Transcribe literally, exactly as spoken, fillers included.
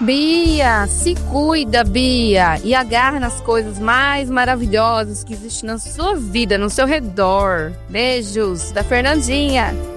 Bia, se cuida, Bia, e agarra nas coisas mais maravilhosas que existem na sua vida, no seu redor. Beijos da Fernandinha.